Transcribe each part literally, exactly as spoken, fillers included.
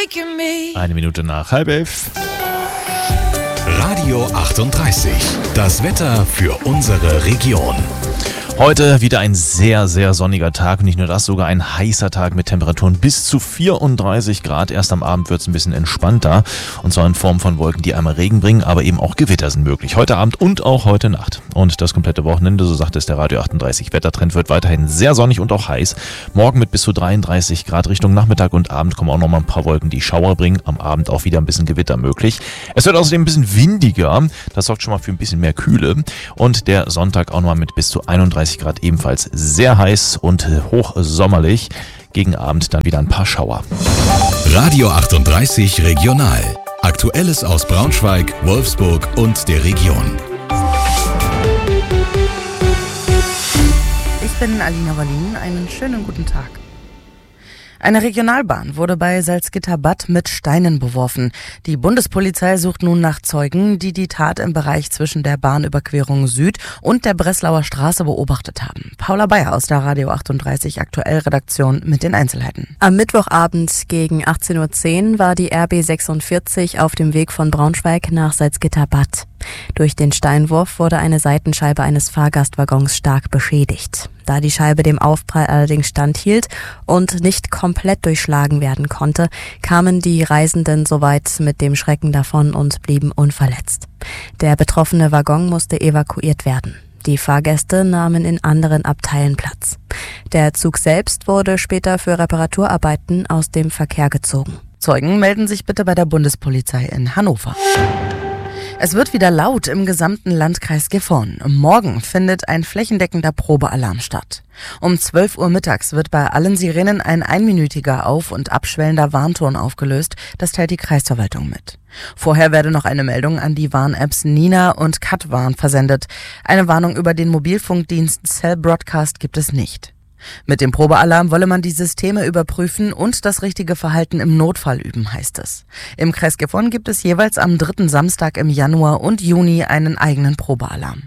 Eine Minute nach halb elf. Radio achtunddreißig. Das Wetter für unsere Region. Heute wieder ein sehr, sehr sonniger Tag und nicht nur das, sogar ein heißer Tag mit Temperaturen bis zu vierunddreißig Grad. Erst am Abend wird es ein bisschen entspannter und zwar in Form von Wolken, die einmal Regen bringen, aber eben auch Gewitter sind möglich. Heute Abend und auch heute Nacht. Und das komplette Wochenende, so sagt es der Radio achtunddreißig Wettertrend, wird weiterhin sehr sonnig und auch heiß. Morgen mit bis zu dreiunddreißig Grad. Richtung Nachmittag und Abend kommen auch nochmal ein paar Wolken, die Schauer bringen. Am Abend auch wieder ein bisschen Gewitter möglich. Es wird außerdem ein bisschen windiger. Das sorgt schon mal für ein bisschen mehr Kühle. Und der Sonntag auch nochmal mit bis zu einunddreißig Grad ebenfalls sehr heiß und hochsommerlich. Gegen Abend dann wieder ein paar Schauer. Radio achtunddreißig Regional. Aktuelles aus Braunschweig, Wolfsburg und der Region. Ich bin Alina Wallin. Einen schönen guten Tag. Eine Regionalbahn wurde bei Salzgitter-Bad mit Steinen beworfen. Die Bundespolizei sucht nun nach Zeugen, die die Tat im Bereich zwischen der Bahnüberquerung Süd und der Breslauer Straße beobachtet haben. Paula Bayer aus der Radio achtunddreißig Aktuell-Redaktion mit den Einzelheiten. Am Mittwochabend gegen achtzehn Uhr zehn war die R B sechsundvierzig auf dem Weg von Braunschweig nach Salzgitter-Bad. Durch den Steinwurf wurde eine Seitenscheibe eines Fahrgastwaggons stark beschädigt. Da die Scheibe dem Aufprall allerdings standhielt und nicht komplett durchschlagen werden konnte, kamen die Reisenden soweit mit dem Schrecken davon und blieben unverletzt. Der betroffene Waggon musste evakuiert werden. Die Fahrgäste nahmen in anderen Abteilen Platz. Der Zug selbst wurde später für Reparaturarbeiten aus dem Verkehr gezogen. Zeugen melden sich bitte bei der Bundespolizei in Hannover. Es wird wieder laut im gesamten Landkreis Gifhorn. Morgen findet ein flächendeckender Probealarm statt. Um zwölf Uhr mittags wird bei allen Sirenen ein einminütiger auf- und abschwellender Warnton aufgelöst. Das teilt die Kreisverwaltung mit. Vorher werde noch eine Meldung an die Warn-Apps Nina und Katwarn versendet. Eine Warnung über den Mobilfunkdienst Cell Broadcast gibt es nicht. Mit dem Probealarm wolle man die Systeme überprüfen und das richtige Verhalten im Notfall üben, heißt es. Im Kreis Gifhorn gibt es jeweils am dritten Samstag im Januar und Juni einen eigenen Probealarm.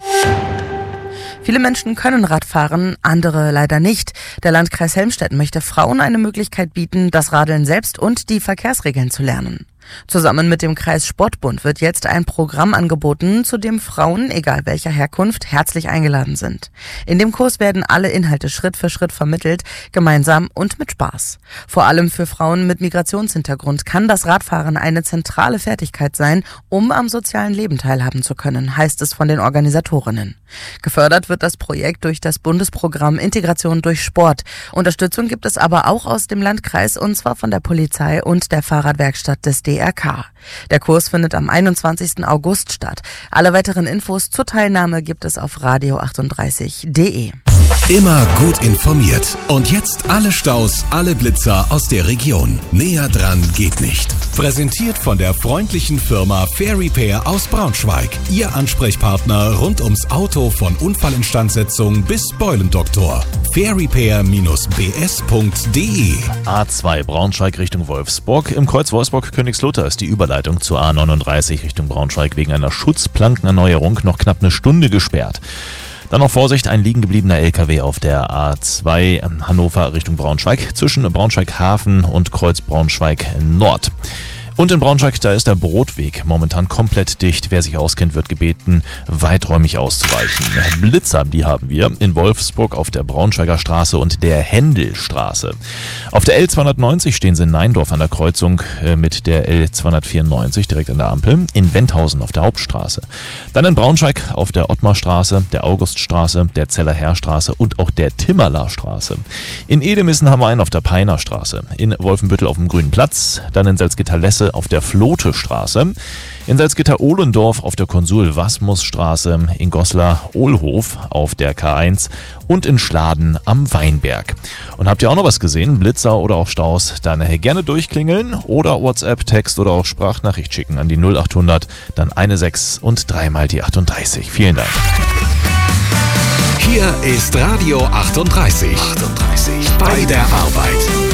Viele Menschen können Rad fahren, andere leider nicht. Der Landkreis Helmstedt möchte Frauen eine Möglichkeit bieten, das Radeln selbst und die Verkehrsregeln zu lernen. Zusammen mit dem Kreis Sportbund wird jetzt ein Programm angeboten, zu dem Frauen, egal welcher Herkunft, herzlich eingeladen sind. In dem Kurs werden alle Inhalte Schritt für Schritt vermittelt, gemeinsam und mit Spaß. Vor allem für Frauen mit Migrationshintergrund kann das Radfahren eine zentrale Fertigkeit sein, um am sozialen Leben teilhaben zu können, heißt es von den Organisatorinnen. Gefördert wird das Projekt durch das Bundesprogramm Integration durch Sport. Unterstützung gibt es aber auch aus dem Landkreis und zwar von der Polizei und der Fahrradwerkstatt des D R K. Der Kurs findet am einundzwanzigsten August statt. Alle weiteren Infos zur Teilnahme gibt es auf radio achtunddreißig punkt de. Immer gut informiert. Und jetzt alle Staus, alle Blitzer aus der Region. Näher dran geht nicht. Präsentiert von der freundlichen Firma Fair Repair aus Braunschweig. Ihr Ansprechpartner rund ums Auto von Unfallinstandsetzung bis Beulendoktor. fair repair b s punkt de. A zwei Braunschweig Richtung Wolfsburg. Im Kreuz Wolfsburg-Königslutter ist die Überleitung zur A neununddreißig Richtung Braunschweig wegen einer Schutzplankenerneuerung noch knapp eine Stunde gesperrt. Dann noch Vorsicht, ein liegen gebliebener L K W auf der A zwei Hannover Richtung Braunschweig zwischen Braunschweig Hafen und Kreuz Braunschweig Nord. Und in Braunschweig, da ist der Brotweg momentan komplett dicht. Wer sich auskennt, wird gebeten, weiträumig auszuweichen. Blitzer, die haben wir in Wolfsburg auf der Braunschweiger Straße und der Händelstraße. Auf der L zweihundertneunzig stehen sie in Neindorf an der Kreuzung mit der L zweihundertvierundneunzig direkt an der Ampel. In Wendhausen auf der Hauptstraße. Dann in Braunschweig auf der Ottmarstraße, der Auguststraße, der Zeller-Herr-Straße und auch der Timmerler-Straße. In Edemissen haben wir einen auf der Peinerstraße. In Wolfenbüttel auf dem Grünen Platz. Dann in Salzgitter-Lesse auf der Flotestraße, in Salzgitter-Ohlendorf auf der Konsul-Wasmus-Straße, in Goslar-Ohlhof auf der K eins und in Schladen am Weinberg. Und habt ihr auch noch was gesehen, Blitzer oder auch Staus, dann gerne durchklingeln oder WhatsApp, Text oder auch Sprachnachricht schicken an die null achthundert, dann eine sechs und dreimal die achtunddreißig. Vielen Dank. Hier ist Radio achtunddreißig. achtunddreißig. Bei der Arbeit.